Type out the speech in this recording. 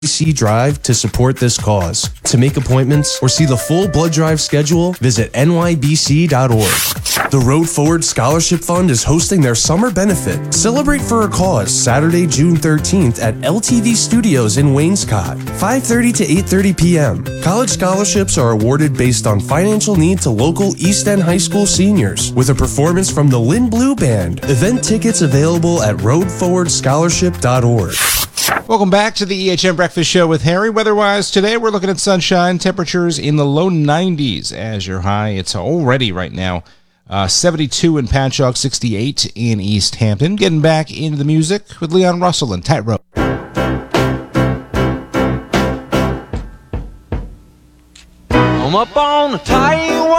NYBC Drive to support this cause. To make appointments or see the full blood drive schedule, visit nybc.org. The Road Forward Scholarship Fund is hosting their summer benefit. Celebrate for a cause Saturday, June 13th at LTV Studios in Wainscott, 5:30 to 8:30 p.m. College scholarships are awarded based on financial need to local East End High School seniors with a performance from the Lynn Blue Band. Event tickets available at roadforwardscholarship.org. Welcome back to the EHM Breakfast Show with Harry. Weather-wise, today we're looking at sunshine, temperatures in the low 90s as your high. It's already right now 72 in Patchogue, 68 in East Hampton. Getting back into the music with Leon Russell and Tightrope. I'm up on the Taiwan.